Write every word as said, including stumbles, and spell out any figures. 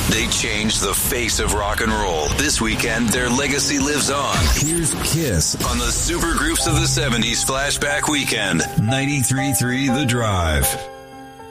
They changed the face of rock and roll. This weekend, their legacy lives on. Here's Kiss on the Supergroups of the seventies Flashback Weekend. ninety-three point three The Drive.